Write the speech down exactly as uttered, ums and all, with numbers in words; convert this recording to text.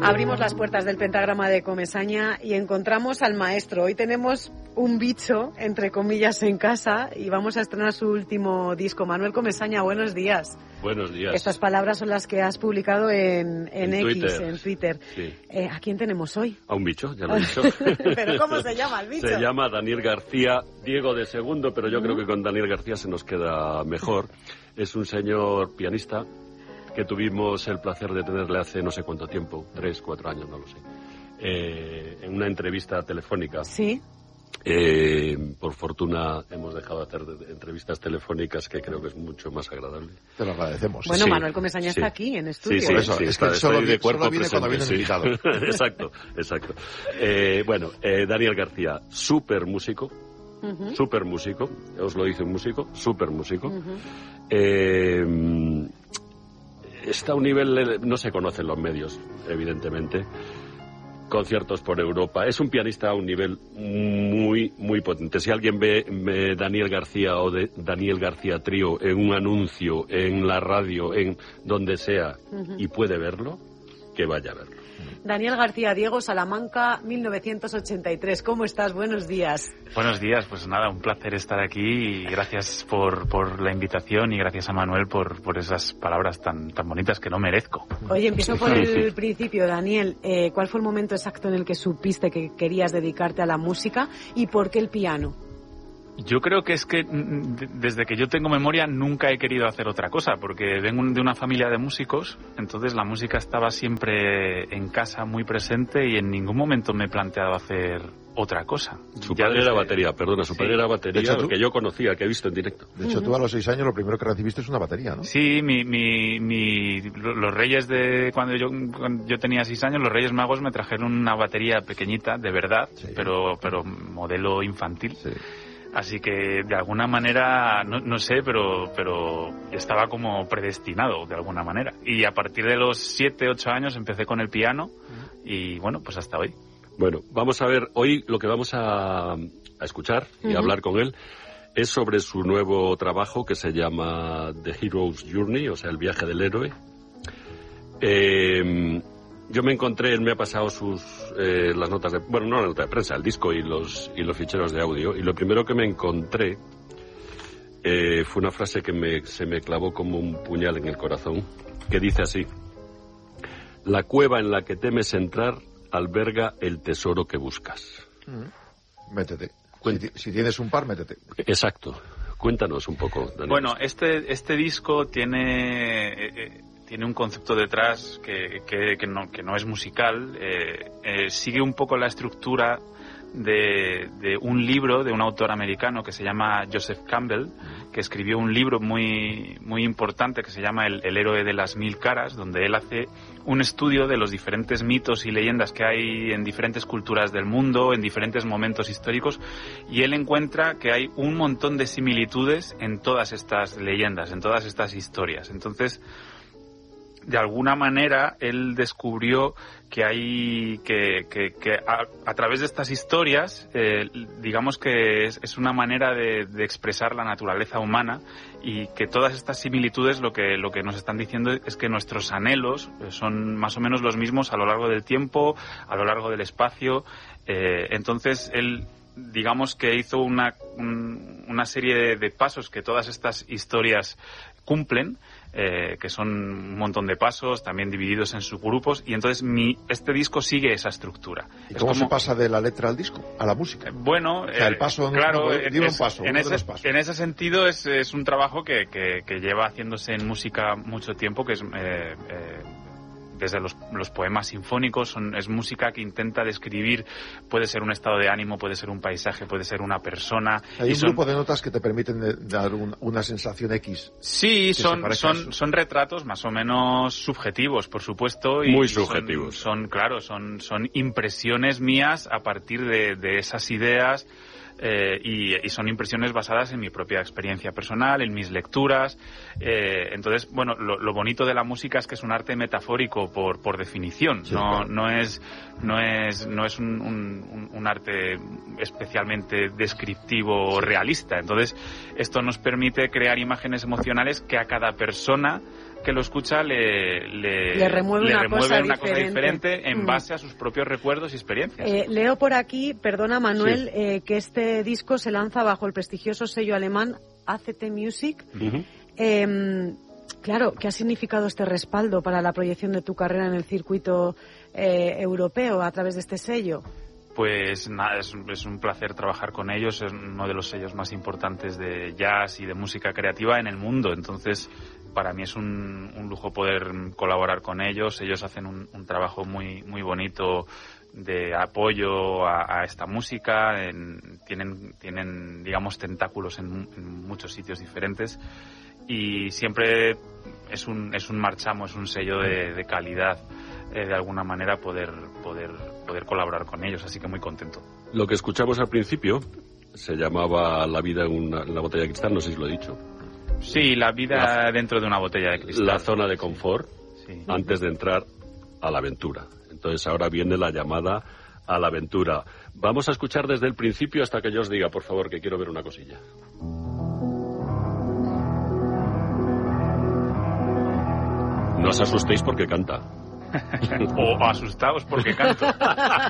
Abrimos las puertas del pentagrama de Comesaña y encontramos al maestro. Hoy tenemos un bicho, entre comillas, en casa y vamos a estrenar su último disco. Manuel Comesaña, buenos días. Buenos días. Estas palabras son las que has publicado en, en, en X, Twitter. en Twitter. Sí. Eh, ¿A quién tenemos hoy? A un bicho, ya lo he dicho. ¿Pero cómo se llama el bicho? Se llama Daniel García, Diego de segundo, pero yo uh-huh. creo que con Daniel García se nos queda mejor. Es un señor pianista que tuvimos el placer de tenerle hace no sé cuánto tiempo, tres, cuatro años, no lo sé, eh, en una entrevista telefónica. Sí. Eh, por fortuna hemos dejado de hacer entrevistas telefónicas, que creo que es mucho más agradable. Te lo agradecemos. Bueno, sí, Manuel Comesaña sí. está aquí en estudio. Sí, sí, por eso, sí, es está, que solo, de cuerpo solo viene presente, cuando viene sí. invitado. Exacto, exacto. Eh, bueno, eh, Daniel García, súper músico, uh-huh. súper músico, os lo dice un músico, súper músico. Uh-huh. Eh, está a un nivel, no se conocen los medios, evidentemente. Conciertos por Europa. Es un pianista a un nivel muy, muy potente. Si alguien ve, ve Daniel García o de Daniel García Trío en un anuncio, en la radio, en donde sea, uh-huh. y puede verlo, que vaya a verlo. Daniel García, Diego, Salamanca, mil novecientos ochenta y tres. ¿Cómo estás? Buenos días. Buenos días. Pues nada, un placer estar aquí y gracias por, por la invitación y gracias a Manuel por, por esas palabras tan, tan bonitas que no merezco. Oye, empiezo por el principio, Daniel. Eh, ¿Cuál fue el momento exacto en el que supiste que querías dedicarte a la música y por qué el piano? Yo creo que es que desde que yo tengo memoria nunca he querido hacer otra cosa, porque vengo de una familia de músicos, entonces la música estaba siempre en casa, muy presente, y en ningún momento me he planteado hacer otra cosa. Su padre desde... era batería, perdona, su sí. padre era batería, hecho, que yo conocía, que he visto en directo. De hecho, uh-huh. tú a los seis años lo primero que recibiste es una batería, ¿no? Sí, mi, mi, mi, los reyes de cuando yo, cuando yo tenía seis años, los Reyes Magos me trajeron una batería pequeñita, de verdad, sí. pero, pero modelo infantil. Sí. Así que de alguna manera, no, no sé, pero pero estaba como predestinado de alguna manera. Y a partir de los siete, ocho años empecé con el piano y bueno, pues hasta hoy. Bueno, vamos a ver, hoy lo que vamos a, a escuchar y uh-huh. hablar con él es sobre su nuevo trabajo que se llama The Hero's Journey, o sea, el viaje del héroe. Eh... Yo me encontré, él me ha pasado sus eh, las notas de, bueno, no la nota de prensa, el disco y los y los ficheros de audio, y lo primero que me encontré eh, fue una frase que me, se me clavó como un puñal en el corazón, que dice así: la cueva en la que temes entrar alberga el tesoro que buscas. Mm. Métete. Si, si tienes un par, métete. Exacto. Cuéntanos un poco, Daniel. Bueno, este este disco tiene... Eh, Tiene un concepto detrás que, que, que, no, que no es musical, eh, eh, sigue un poco la estructura de, de un libro de un autor americano que se llama Joseph Campbell, que escribió un libro muy, muy importante que se llama el, el héroe de las mil caras, donde él hace un estudio de los diferentes mitos y leyendas que hay en diferentes culturas del mundo, en diferentes momentos históricos, y él encuentra que hay un montón de similitudes en todas estas leyendas, en todas estas historias. Entonces, de alguna manera él descubrió que hay que, que, que a, a través de estas historias eh, digamos que es, es una manera de, de expresar la naturaleza humana, y que todas estas similitudes lo que lo que nos están diciendo es que nuestros anhelos son más o menos los mismos a lo largo del tiempo, a lo largo del espacio. Eh, entonces él, digamos que hizo una, un, una serie de, de pasos que todas estas historias cumplen, eh, que son un montón de pasos, también divididos en subgrupos, y entonces mi, este disco sigue esa estructura. ¿Y cómo como, se pasa de la letra al disco, a la música? Eh, bueno, o sea, el paso, eh, claro, no, es, digo un paso, en, uno ese, de los pasos. En ese sentido es, es un trabajo que, que, que lleva haciéndose en música mucho tiempo, que es... Eh, eh, desde los, los poemas sinfónicos, son, es música que intenta describir, puede ser un estado de ánimo, puede ser un paisaje, puede ser una persona. Hay un son, grupo de notas que te permiten de, dar un, una sensación X. Sí, son, son, son retratos más o menos subjetivos, por supuesto. Y Muy subjetivos. Son, son, claro, son, son impresiones mías a partir de, de esas ideas. Eh, y, y son impresiones basadas en mi propia experiencia personal, en mis lecturas. Eh, entonces, bueno, lo, lo bonito de la música es que es un arte metafórico por, por definición. Sí, no, claro. no es, no es, no es un, un, un arte especialmente descriptivo o realista. Entonces, esto nos permite crear imágenes emocionales que a cada persona que lo escucha le, le, le remueve, le una, remueve cosa una diferente. cosa diferente en mm. base a sus propios recuerdos y experiencias. Eh, leo por aquí, perdona Manuel, sí. eh, que este disco se lanza bajo el prestigioso sello alemán A C T Music. Uh-huh. Eh, claro, ¿qué ha significado este respaldo para la proyección de tu carrera en el circuito eh, europeo a través de este sello? Pues nada, es, es un placer trabajar con ellos, es uno de los sellos más importantes de jazz y de música creativa en el mundo, entonces para mí es un, un lujo poder colaborar con ellos, ellos hacen un, un trabajo muy muy bonito de apoyo a, a esta música, en, tienen, tienen digamos tentáculos en, en muchos sitios diferentes y siempre es un, es un marchamo, es un sello de, de calidad. Eh, de alguna manera poder poder poder colaborar con ellos, así que muy contento. Lo que escuchamos al principio se llamaba La vida en una, en la botella de cristal, no sé si lo he dicho. Sí, la vida la, dentro de una botella de cristal. La zona de confort, sí. Antes de entrar a la aventura. Entonces ahora viene la llamada a la aventura. Vamos a escuchar desde el principio hasta que yo os diga, por favor, que quiero ver una cosilla. No os asustéis porque canta. O asustados porque canto.